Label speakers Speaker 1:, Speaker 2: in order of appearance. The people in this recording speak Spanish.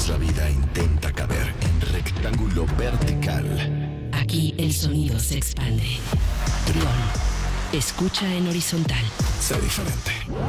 Speaker 1: veces la vida intenta caber en rectángulo vertical.
Speaker 2: Aquí el sonido se expande. Trión. Escucha en horizontal.
Speaker 1: Sé diferente.